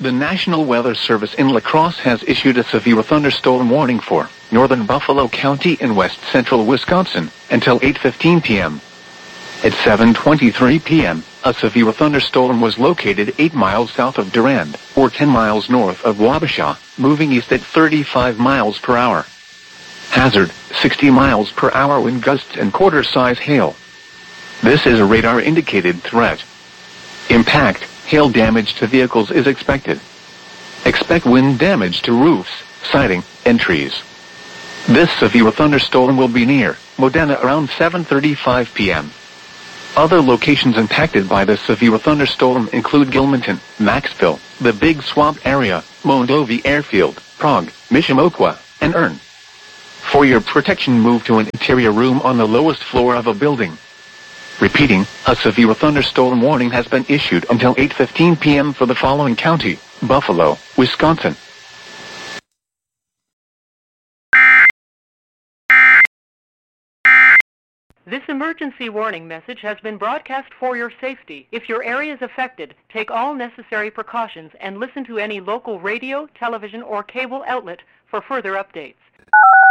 The National Weather Service in La Crosse has issued a severe thunderstorm warning for northern Buffalo County in west central Wisconsin until 8:15 p.m. At 7:23 p.m., a severe thunderstorm was located 8 miles south of Durand, or 10 miles north of Wabasha, moving east at 35 miles per hour. Hazard, 60 miles per hour wind gusts and quarter-size hail. This is a radar-indicated threat. Impact, hail damage to vehicles is expected. Expect wind damage to roofs, siding, and trees. This severe thunderstorm will be near Modena around 7:35 p.m. Other locations impacted by the severe thunderstorm include Gilmanton, Maxville, the Big Swamp area, Mondovi Airfield, Prague, Mishimoqua, and Ern. For your protection, move to an interior room on the lowest floor of a building. Repeating, a severe thunderstorm warning has been issued until 8:15 p.m. for the following county: Buffalo, Wisconsin. This emergency warning message has been broadcast for your safety. If your area is affected, take all necessary precautions and listen to any local radio, television, or cable outlet for further updates.